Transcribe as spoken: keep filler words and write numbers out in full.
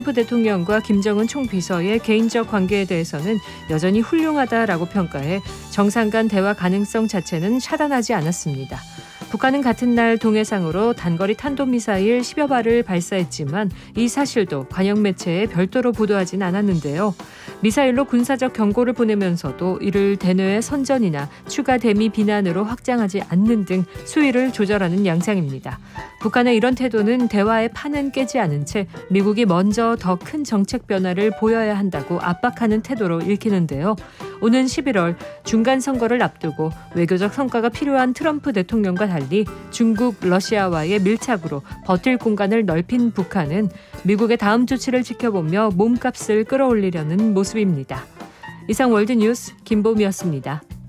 트럼프 대통령과 김정은 총비서의 개인적 관계에 대해서는 여전히 훌륭하다라고 평가해 정상 간 대화 가능성 자체는 차단하지 않았습니다. 북한은 같은 날 동해상으로 단거리 탄도미사일 십여 발을 발사했지만 이 사실도 관영 매체에 별도로 보도하진 않았는데요. 미사일로 군사적 경고를 보내면서도 이를 대내외 선전이나 추가 대미 비난으로 확장하지 않는 등 수위를 조절하는 양상입니다. 북한의 이런 태도는 대화의 판은 깨지 않은 채 미국이 먼저 더 큰 정책 변화를 보여야 한다고 압박하는 태도로 읽히는데요. 오는 십일월 중간 선거를 앞두고 외교적 성과가 필요한 트럼프 대통령과 달리 중국, 러시아와의 밀착으로 버틸 공간을 넓힌 북한은 미국의 다음 조치를 지켜보며 몸값을 끌어올리려는 모습입니다. 이상 월드뉴스 김보미였습니다.